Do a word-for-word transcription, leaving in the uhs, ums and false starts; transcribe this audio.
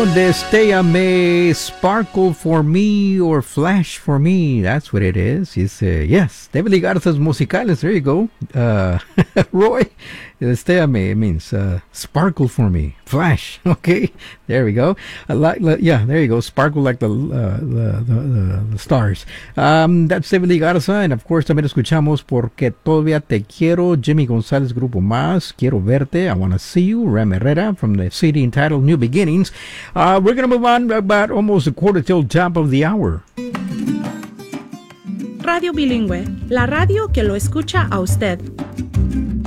Destéame, Sparkle for Me or Flash for Me. That's what it is. It's, uh, yes, David Lee Garza's Musicales. There you go. Uh, Roy, Destéame means uh, Sparkle for Me. Flash. Okay, there we go. I like, yeah, there you go. Sparkle like the uh, the, the, the, the stars. Um, that's David Lee Garza. And of course, también escuchamos Porque Todavía Te Quiero, Jimmy González, Grupo Más, Quiero Verte, I Wanna See You, Ram Herrera from the C D entitled New Beginnings. Uh, we're going to move on about almost a quarter till top of the hour. Radio Bilingüe, la radio que lo escucha a usted.